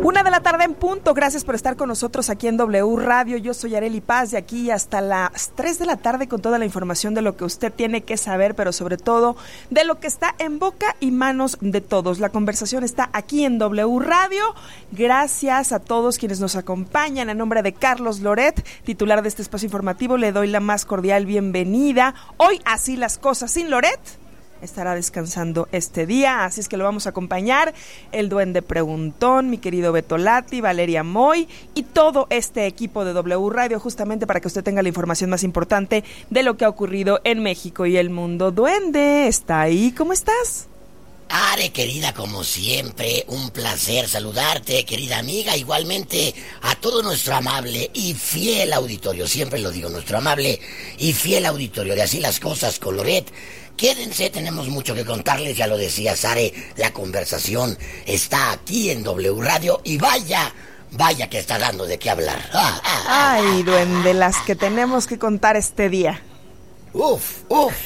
1:00 en punto. Gracias por estar con nosotros aquí en W Radio. Yo soy Arely Paz, de aquí hasta las 3:00 con toda la información de lo que usted tiene que saber, pero sobre todo de lo que está en boca y manos de todos. La conversación está aquí en W Radio. Gracias a todos quienes nos acompañan. A nombre de Carlos Loret, titular de este espacio informativo, le doy la más cordial bienvenida. Hoy, así las cosas sin Loret, estará descansando este día, así es que lo vamos a acompañar el Duende Preguntón, mi querido Beto Lati, Valeria Moy y todo este equipo de W Radio, justamente para que usted tenga la información más importante de lo que ha ocurrido en México y el mundo. Duende, ¿está ahí? ¿Cómo estás? Are, querida, como siempre, un placer saludarte, querida amiga, igualmente a todo nuestro amable y fiel auditorio, siempre lo digo, nuestro amable y fiel auditorio de Así las Cosas con Loret. Quédense, tenemos mucho que contarles, ya lo decía Sare, la conversación está aquí en W Radio y vaya que está dando de qué hablar. Ay, Duende, las que tenemos que contar este día. Uf.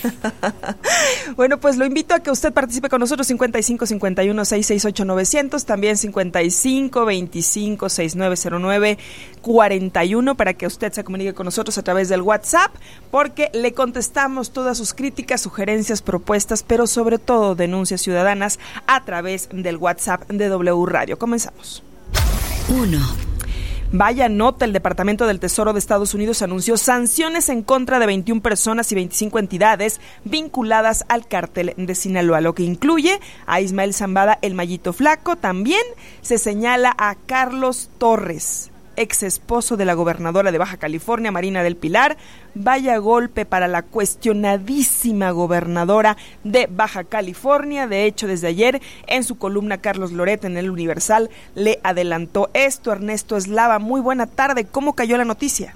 Bueno, pues lo invito a que usted participe con nosotros, 55 51 668 900, también 55 25 6909 41, para que usted se comunique con nosotros a través del WhatsApp, porque le contestamos todas sus críticas, sugerencias, propuestas, pero sobre todo denuncias ciudadanas a través del WhatsApp de W Radio. Comenzamos. 1. Vaya nota, el Departamento del Tesoro de Estados Unidos anunció sanciones en contra de 21 personas y 25 entidades vinculadas al cártel de Sinaloa, lo que incluye a Ismael Zambada, el Mallito Flaco. También se señala a Carlos Torres, ex esposo de la gobernadora de Baja California, Marina del Pilar. Vaya golpe para la cuestionadísima gobernadora de Baja California. De hecho, desde ayer, en su columna, Carlos Loret en El Universal le adelantó esto. Ernesto Eslava, muy buena tarde. ¿Cómo cayó la noticia?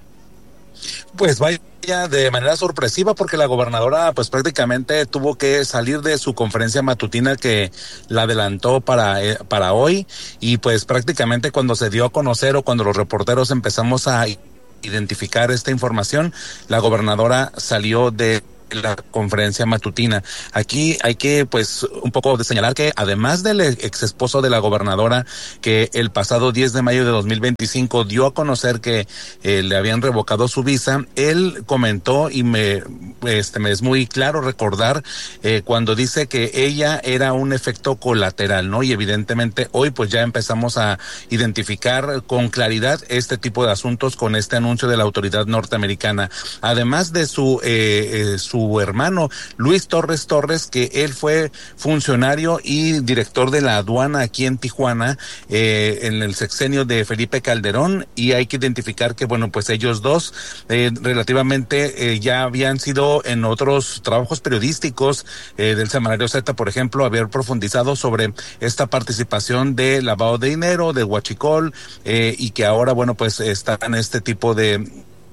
Pues vaya de manera sorpresiva, porque la gobernadora pues prácticamente tuvo que salir de su conferencia matutina que la adelantó para hoy, y pues prácticamente cuando se dio a conocer o cuando los reporteros empezamos a identificar esta información, la gobernadora salió de la conferencia matutina. Aquí hay que pues un poco de señalar que además del ex esposo de la gobernadora, que el pasado 10 de mayo de 2025 dio a conocer que le habían revocado su visa, él comentó, y me es muy claro recordar cuando dice que ella era un efecto colateral, ¿no? Y evidentemente hoy pues ya empezamos a identificar con claridad este tipo de asuntos con este anuncio de la autoridad norteamericana. Además de su hermano Luis Torres, que él fue funcionario y director de la aduana aquí en Tijuana en el sexenio de Felipe Calderón, y hay que identificar que bueno, pues ellos dos relativamente ya habían sido en otros trabajos periodísticos del semanario Z, por ejemplo, haber profundizado sobre esta participación de lavado de dinero, de huachicol, y que ahora bueno, pues están en este tipo de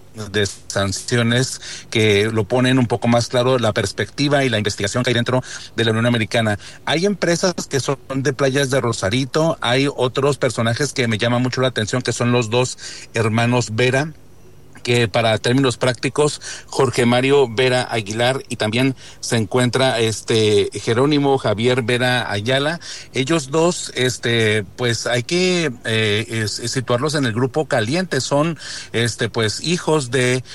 sanciones que lo ponen un poco más claro la perspectiva y la investigación que hay dentro de la Unión Americana. Hay empresas que son de playas de Rosarito, hay otros personajes que me llaman mucho la atención, que son los dos hermanos Vera, que para términos prácticos, Jorge Mario Vera Aguilar, y también se encuentra Jerónimo Javier Vera Ayala. Ellos dos, pues hay que situarlos en el grupo caliente. Son pues hijos de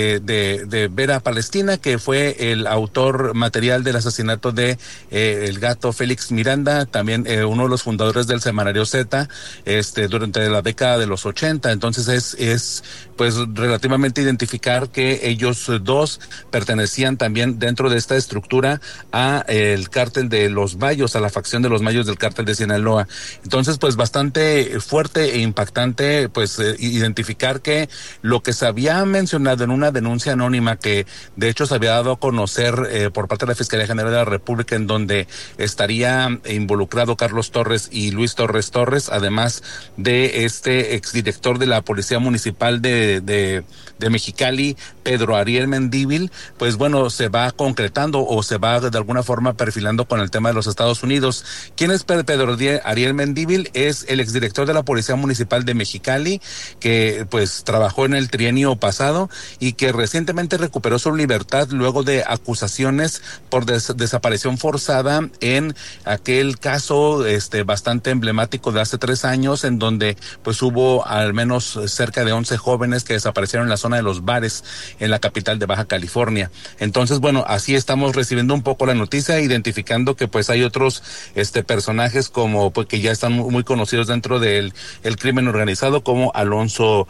Vera Palestina, que fue el autor material del asesinato de el gato Félix Miranda, también uno de los fundadores del semanario Z durante la década de los 80. Entonces es pues relativamente identificar que ellos dos pertenecían también dentro de esta estructura a el cártel de los Mayos, a la facción de los Mayos del cártel de Sinaloa. Entonces pues bastante fuerte e impactante pues identificar que lo que se había mencionado en una denuncia anónima, que de hecho se había dado a conocer por parte de la Fiscalía General de la República, en donde estaría involucrado Carlos Torres y Luis Torres, además de exdirector de la Policía Municipal de de Mexicali, Pedro Ariel Mendívil, pues bueno, se va concretando o se va de alguna forma perfilando con el tema de los Estados Unidos. ¿Quién es Pedro Ariel Mendívil? Es el exdirector de la Policía Municipal de Mexicali, que pues trabajó en el trienio pasado y que recientemente recuperó su libertad luego de acusaciones por desaparición forzada en aquel caso bastante emblemático de hace 3 años, en donde pues hubo al menos cerca de 11 jóvenes que desaparecieron en la zona de los bares en la capital de Baja California. Entonces, bueno, así estamos recibiendo un poco la noticia, identificando que pues hay otros personajes como pues que ya están muy conocidos dentro del crimen organizado, como Alonso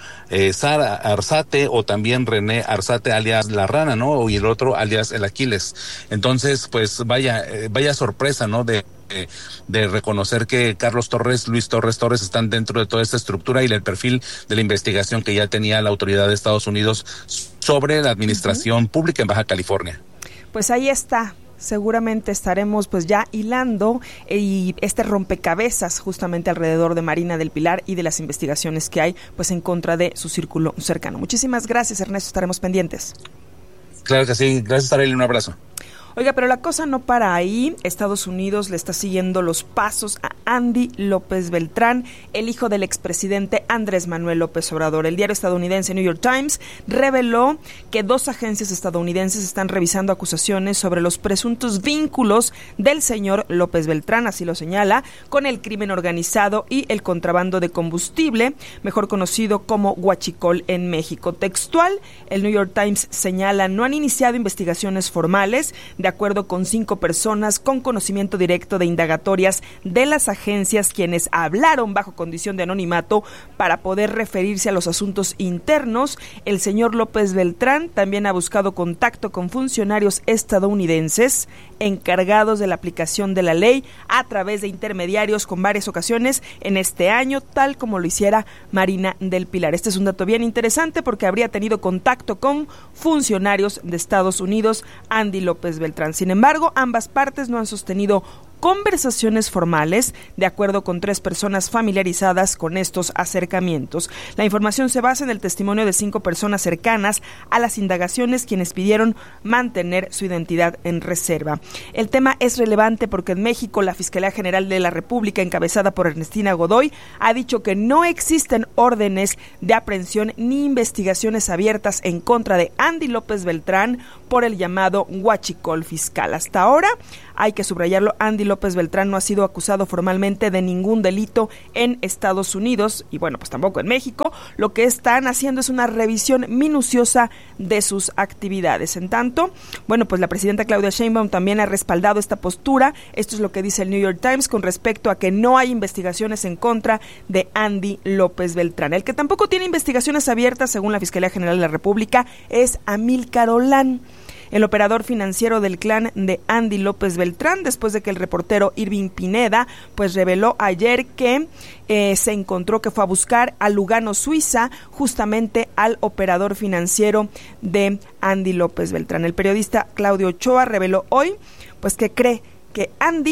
Arzate, o también René Arzate alias La Rana, ¿no? Y el otro alias El Aquiles. Entonces, pues vaya sorpresa, ¿no? De reconocer que Luis Torres están dentro de toda esta estructura y del perfil de la investigación que ya tenía la autoridad de Estados Unidos sobre la administración pública en Baja California. Pues ahí está. Seguramente estaremos pues ya hilando y este rompecabezas justamente alrededor de Marina del Pilar y de las investigaciones que hay pues en contra de su círculo cercano. Muchísimas gracias, Ernesto, estaremos pendientes. Claro que sí, gracias, Arely, un abrazo. Oiga, pero la cosa no para ahí. Estados Unidos le está siguiendo los pasos a Andy López Beltrán, el hijo del expresidente Andrés Manuel López Obrador. El diario estadounidense New York Times reveló que 2 agencias estadounidenses están revisando acusaciones sobre los presuntos vínculos del señor López Beltrán, así lo señala, con el crimen organizado y el contrabando de combustible, mejor conocido como huachicol en México. Textual, el New York Times señala: no han iniciado investigaciones formales, de acuerdo con 5 personas con conocimiento directo de indagatorias de las agencias, quienes hablaron bajo condición de anonimato para poder referirse a los asuntos internos. El señor López Beltrán también ha buscado contacto con funcionarios estadounidenses encargados de la aplicación de la ley a través de intermediarios con varias ocasiones en este año, tal como lo hiciera Marina del Pilar. Este es un dato bien interesante porque habría tenido contacto con funcionarios de Estados Unidos, Andy López Beltrán. Sin embargo, ambas partes no han sostenido conversaciones formales, de acuerdo con 3 personas familiarizadas con estos acercamientos. La información se basa en el testimonio de 5 personas cercanas a las indagaciones, quienes pidieron mantener su identidad en reserva. El tema es relevante porque en México la Fiscalía General de la República, encabezada por Ernestina Godoy, ha dicho que no existen órdenes de aprehensión ni investigaciones abiertas en contra de Andy López Beltrán por el llamado huachicol fiscal. Hasta ahora, hay que subrayarlo, Andy López Beltrán no ha sido acusado formalmente de ningún delito en Estados Unidos y bueno, pues tampoco en México. Lo que están haciendo es una revisión minuciosa de sus actividades. En tanto, bueno, pues la presidenta Claudia Sheinbaum también ha respaldado esta postura. Esto es lo que dice el New York Times con respecto a que no hay investigaciones en contra de Andy López Beltrán. El que tampoco tiene investigaciones abiertas, según la Fiscalía General de la República, es Amílcar Olán, el operador financiero del clan de Andy López Beltrán, después de que el reportero Irving Pineda pues reveló ayer que se encontró que fue a buscar a Lugano, Suiza, justamente al operador financiero de Andy López Beltrán. El periodista Claudio Ochoa reveló hoy pues que cree que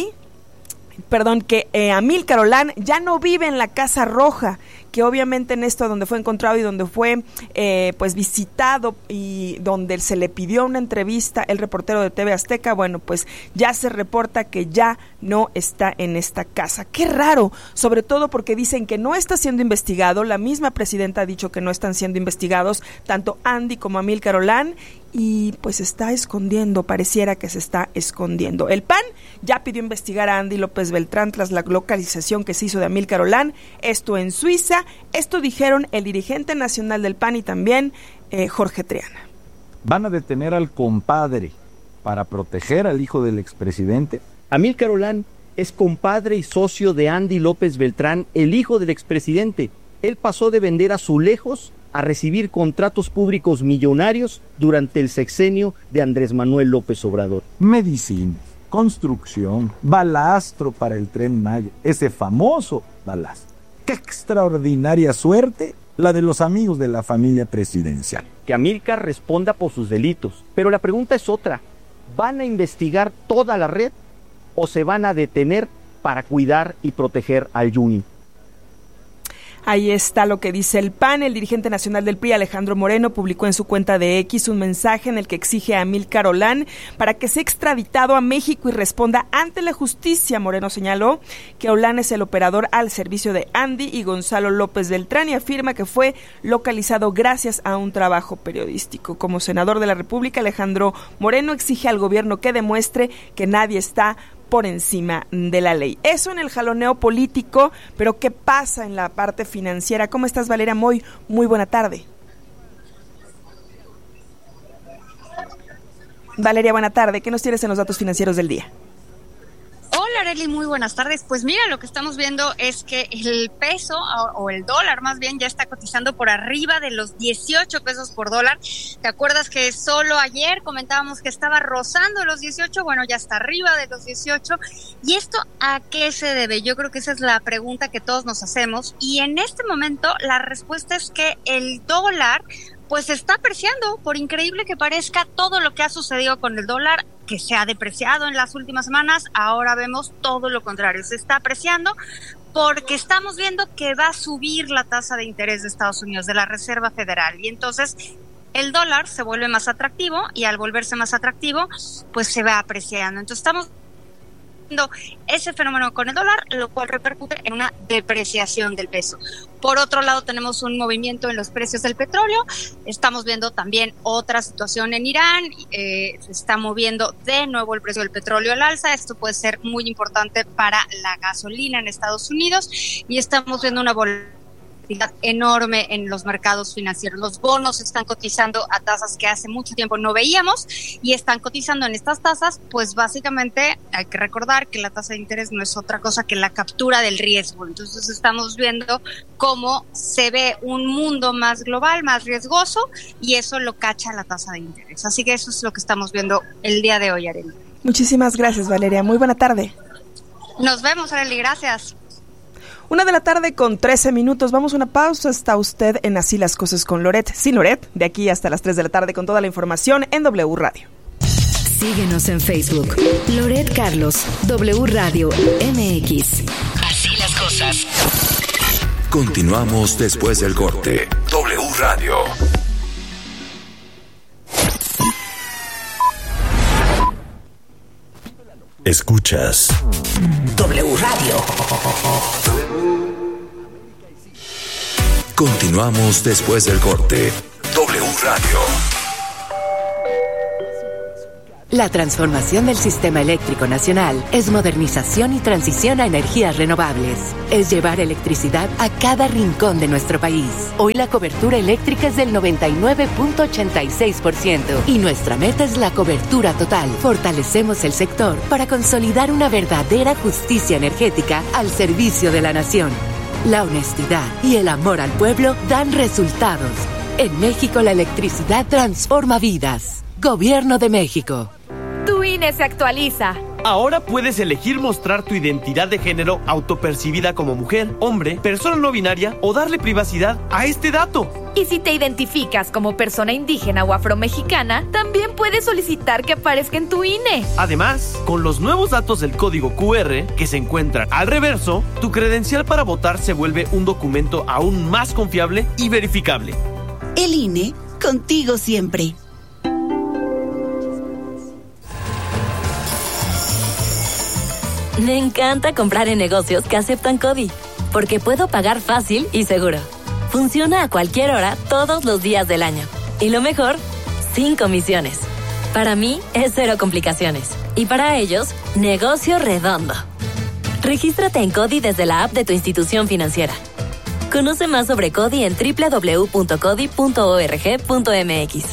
Amílcar Olán ya no vive en la Casa Roja, que obviamente en esto donde fue encontrado y donde fue pues visitado y donde se le pidió una entrevista el reportero de TV Azteca, bueno, pues ya se reporta que ya no está en esta casa. Qué raro, sobre todo porque dicen que no está siendo investigado. La misma presidenta ha dicho que no están siendo investigados tanto Andy como Amílcar Olán, y pues está escondiendo, pareciera que se está escondiendo. El PAN ya pidió investigar a Andy López Beltrán tras la localización que se hizo de Amílcar Olán, esto en Suiza. Esto dijeron el dirigente nacional del PAN y también Jorge Triana. ¿Van a detener al compadre para proteger al hijo del expresidente? Amílcar Olán es compadre y socio de Andy López Beltrán, el hijo del expresidente. Él pasó de vender azulejos a recibir contratos públicos millonarios durante el sexenio de Andrés Manuel López Obrador. Medicina, construcción, balastro para el Tren Maya, ese famoso balastro. ¡Qué extraordinaria suerte la de los amigos de la familia presidencial! Que Amílcar responda por sus delitos, pero la pregunta es otra: ¿van a investigar toda la red o se van a detener para cuidar y proteger al Yuni? Ahí está lo que dice el PAN. El dirigente nacional del PRI, Alejandro Moreno, publicó en su cuenta de X un mensaje en el que exige a Amílcar Olán para que sea extraditado a México y responda ante la justicia. Moreno señaló que Olán es el operador al servicio de Andy y Gonzalo López Beltrán y afirma que fue localizado gracias a un trabajo periodístico. Como senador de la República, Alejandro Moreno exige al gobierno que demuestre que nadie está por encima de la ley. Eso en el jaloneo político, pero ¿qué pasa en la parte financiera? ¿Cómo estás, Valeria Moy? Muy buena tarde. Valeria, buena tarde. ¿Qué nos tienes en los datos financieros del día? Hola, Arely, muy buenas tardes. Pues mira, lo que estamos viendo es que el peso, o el dólar más bien, ya está cotizando por arriba de los 18 pesos por dólar. ¿Te acuerdas que solo ayer comentábamos que estaba rozando los 18? Bueno, ya está arriba de los 18. ¿Y esto a qué se debe? Yo creo que esa es la pregunta que todos nos hacemos. Y en este momento la respuesta es que el dólar pues se está apreciando. Por increíble que parezca, todo lo que ha sucedido con el dólar, que se ha depreciado en las últimas semanas, ahora vemos todo lo contrario, se está apreciando porque estamos viendo que va a subir la tasa de interés de Estados Unidos, de la Reserva Federal, y entonces el dólar se vuelve más atractivo, y al volverse más atractivo, pues se va apreciando. Entonces estamos viendo ese fenómeno con el dólar, lo cual repercute en una depreciación del peso. Por otro lado, tenemos un movimiento en los precios del petróleo. Estamos viendo también otra situación en Irán. Se está moviendo de nuevo el precio del petróleo al alza. Esto puede ser muy importante para la gasolina en Estados Unidos. Y estamos viendo una volatilidad enorme en los mercados financieros. Los bonos están cotizando a tasas que hace mucho tiempo no veíamos, y están cotizando en estas tasas, pues básicamente hay que recordar que la tasa de interés no es otra cosa que la captura del riesgo. Entonces estamos viendo cómo se ve un mundo más global, más riesgoso, y eso lo cacha la tasa de interés. Así que eso es lo que estamos viendo el día de hoy, Arely. Muchísimas gracias, Valeria. Muy buena tarde. Nos vemos, Arely. Gracias. 1:13 p.m. Vamos a una pausa. Está usted en Así las Cosas con Loret. Sin Loret, de aquí hasta las 3 de la tarde con toda la información en W Radio. Síguenos en Facebook. Loret Carlos, W Radio MX. Así las cosas. Continuamos después del corte. W Radio. Escuchas W Radio. Continuamos después del corte. W Radio. La transformación del sistema eléctrico nacional es modernización y transición a energías renovables. Es llevar electricidad a cada rincón de nuestro país. Hoy la cobertura eléctrica es del 99.86% y nuestra meta es la cobertura total. Fortalecemos el sector para consolidar una verdadera justicia energética al servicio de la nación. La honestidad y el amor al pueblo dan resultados. En México la electricidad transforma vidas. Gobierno de México. Tu INE se actualiza. Ahora puedes elegir mostrar tu identidad de género autopercibida como mujer, hombre, persona no binaria o darle privacidad a este dato. Y si te identificas como persona indígena o afromexicana, también puedes solicitar que aparezca en tu INE. Además, con los nuevos datos del código QR que se encuentran al reverso, tu credencial para votar se vuelve un documento aún más confiable y verificable. El INE, contigo siempre. Me encanta comprar en negocios que aceptan CODI, porque puedo pagar fácil y seguro. Funciona a cualquier hora, todos los días del año. Y lo mejor, sin comisiones. Para mí, es cero complicaciones. Y para ellos, negocio redondo. Regístrate en CODI desde la app de tu institución financiera. Conoce más sobre CODI en www.codi.org.mx.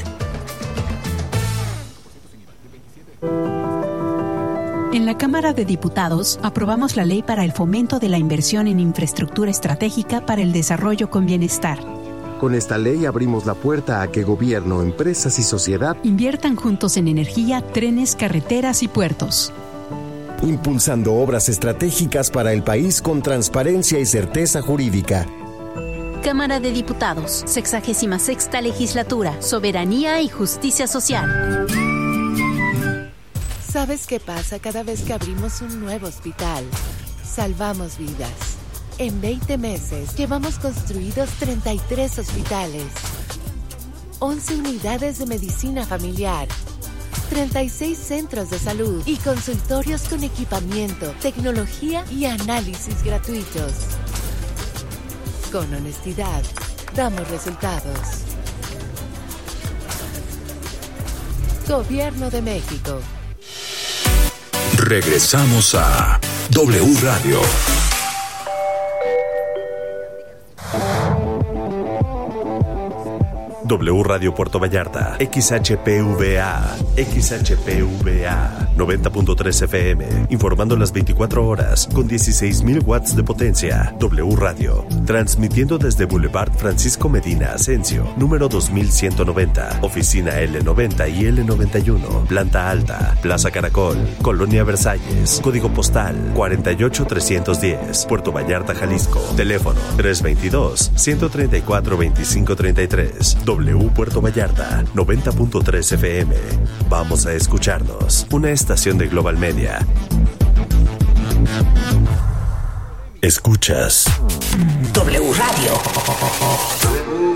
En la Cámara de Diputados aprobamos la Ley para el Fomento de la Inversión en Infraestructura Estratégica para el Desarrollo con Bienestar. Con esta ley abrimos la puerta a que gobierno, empresas y sociedad inviertan juntos en energía, trenes, carreteras y puertos. Impulsando obras estratégicas para el país con transparencia y certeza jurídica. Cámara de Diputados, 66ª Legislatura, Soberanía y Justicia Social. ¿Sabes qué pasa cada vez que abrimos un nuevo hospital? Salvamos vidas. En 20 meses llevamos construidos 33 hospitales, 11 unidades de medicina familiar, 36 centros de salud y consultorios con equipamiento, tecnología y análisis gratuitos. Con honestidad, damos resultados. Gobierno de México. Regresamos a W Radio. W Radio Puerto Vallarta, XHPVA 90.3 FM, informando las 24 horas con 16,000 watts de potencia. W Radio, transmitiendo desde Boulevard Francisco Medina Asensio, número 2190, oficina L90 y L91, planta alta, Plaza Caracol, Colonia Versalles, código postal 48310, Puerto Vallarta, Jalisco, teléfono 322-134-2533. W Puerto Vallarta, 90.3 FM. Vamos a escucharnos. Una estación de Global Media. Escuchas W Radio.